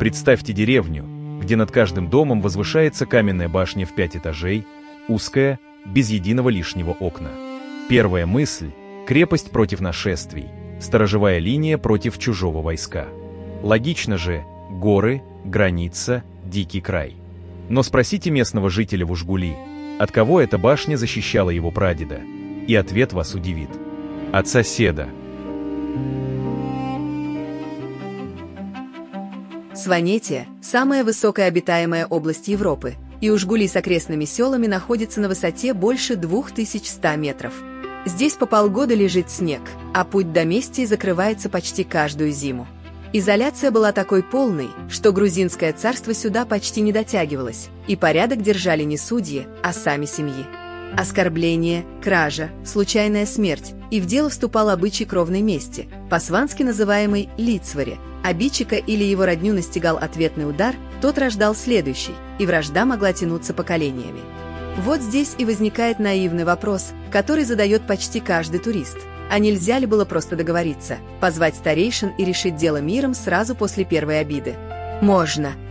Представьте деревню, где над каждым домом возвышается каменная башня в 5 этажей, узкая, без единого лишнего окна. Первая мысль – крепость против нашествий, сторожевая линия против чужого войска. Логично же – горы, граница, дикий край. Но спросите местного жителя в Ужгули, от кого эта башня защищала его прадеда, и ответ вас удивит. От соседа. Сванетия – самая высокая обитаемая область Европы, и Ужгули с окрестными селами находится на высоте больше 2100 метров. Здесь по полгода лежит снег, а путь до Местии закрывается почти каждую зиму. Изоляция была такой полной, что грузинское царство сюда почти не дотягивалось, и порядок держали не судьи, а сами семьи. Оскорбление, кража, случайная смерть, и в дело вступал обычай кровной мести, по-свански называемый лицвари. Обидчика или его родню настигал ответный удар, тот рождал следующий, и вражда могла тянуться поколениями. Вот здесь и возникает наивный вопрос, который задает почти каждый турист. А нельзя ли было просто договориться, позвать старейшин и решить дело миром сразу после первой обиды? Можно,